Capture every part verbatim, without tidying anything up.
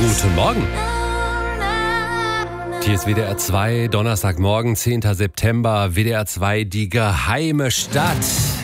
Guten Morgen. Hier ist W D R zwei, Donnerstagmorgen, zehnter September. W D R zwei, die geheime Stadt.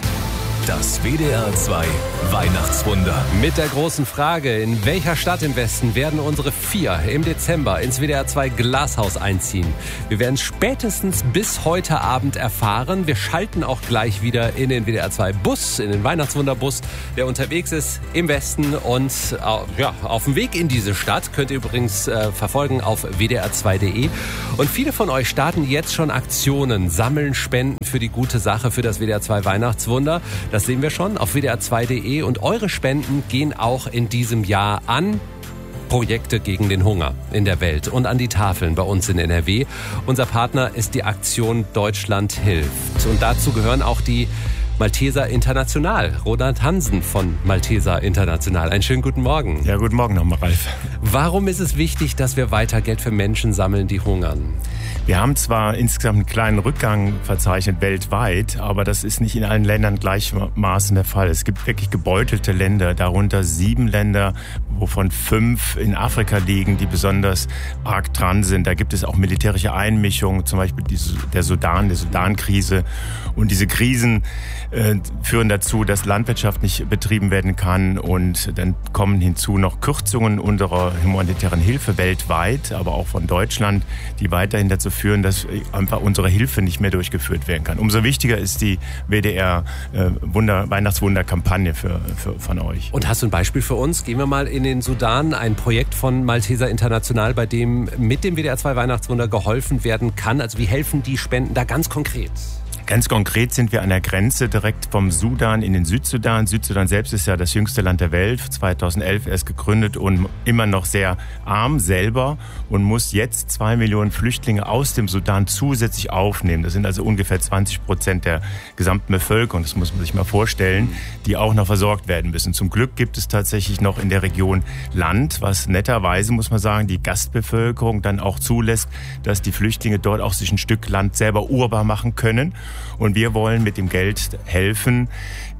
Das W D R zwei Weihnachtswunder. Mit der großen Frage, in welcher Stadt im Westen werden unsere vier im Dezember ins W D R zwei Glashaus einziehen? Wir werden spätestens bis heute Abend erfahren. Wir schalten auch gleich wieder in den W D R zwei Bus, in den Weihnachtswunderbus, der unterwegs ist im Westen. Und äh, ja, auf dem Weg in diese Stadt könnt ihr übrigens äh, verfolgen auf w d r zwei punkt d e. Und viele von euch starten jetzt schon Aktionen, sammeln Spenden für die gute Sache, für das W D R zwei Weihnachtswunder. Das sehen wir schon auf w d r zwei punkt d e und eure Spenden gehen auch in diesem Jahr an Projekte gegen den Hunger in der Welt und an die Tafeln bei uns in N R W. Unser Partner ist die Aktion Deutschland hilft und dazu gehören auch die Malteser International. Roland Hansen von Malteser International. Einen schönen guten Morgen. Ja, guten Morgen nochmal, Ralf. Warum ist es wichtig, dass wir weiter Geld für Menschen sammeln, die hungern? Wir haben zwar insgesamt einen kleinen Rückgang verzeichnet weltweit, aber das ist nicht in allen Ländern gleichermaßen der Fall. Es gibt wirklich gebeutelte Länder, darunter sieben Länder, wovon fünf in Afrika liegen, die besonders arg dran sind. Da gibt es auch militärische Einmischungen, zum Beispiel die, der Sudan, die Sudan-Krise. Und diese Krisen äh, führen dazu, dass Landwirtschaft nicht betrieben werden kann. Und dann kommen hinzu noch Kürzungen unserer humanitären Hilfe weltweit, aber auch von Deutschland, die weiterhin dazu führen, dass einfach unsere Hilfe nicht mehr durchgeführt werden kann. Umso wichtiger ist die W D R äh, Wunder, Weihnachtswunder-Kampagne für, für, von euch. Und hast du ein Beispiel für uns? Gehen wir mal in den Sudan, ein Projekt von Malteser International, bei dem mit dem W D R zwei Weihnachtswunder geholfen werden kann. Also wie helfen die Spenden da ganz konkret? Ganz konkret sind wir an der Grenze direkt vom Sudan in den Südsudan. Südsudan selbst ist ja das jüngste Land der Welt, zweitausendelf erst gegründet und immer noch sehr arm selber und muss jetzt zwei Millionen Flüchtlinge aus dem Sudan zusätzlich aufnehmen. Das sind also ungefähr zwanzig Prozent der gesamten Bevölkerung, das muss man sich mal vorstellen, die auch noch versorgt werden müssen. Zum Glück gibt es tatsächlich noch in der Region Land, was netterweise, muss man sagen, die Gastbevölkerung dann auch zulässt, dass die Flüchtlinge dort auch sich ein Stück Land selber urbar machen können. Und wir wollen mit dem Geld helfen,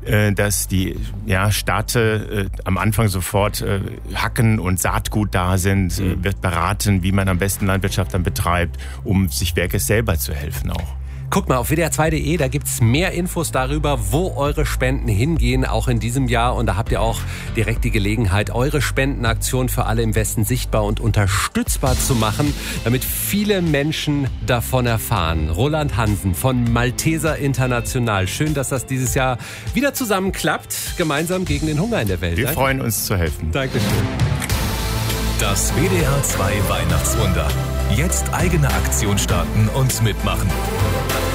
dass die ja, Stadt äh, am Anfang sofort äh, Hacken und Saatgut da sind, äh, wird beraten, wie man am besten Landwirtschaft dann betreibt, um sich wirklich selber zu helfen auch. Guckt mal auf w d r zwei punkt d e, da gibt's mehr Infos darüber, wo eure Spenden hingehen, auch in diesem Jahr. Und da habt ihr auch direkt die Gelegenheit, eure Spendenaktion für alle im Westen sichtbar und unterstützbar zu machen, damit viele Menschen davon erfahren. Roland Hansen von Malteser International. Schön, dass das dieses Jahr wieder zusammen klappt, gemeinsam gegen den Hunger in der Welt. Wir Danke. freuen uns zu helfen. Dankeschön. Das W D R zwei Weihnachtswunder. Jetzt eigene Aktion starten und mitmachen.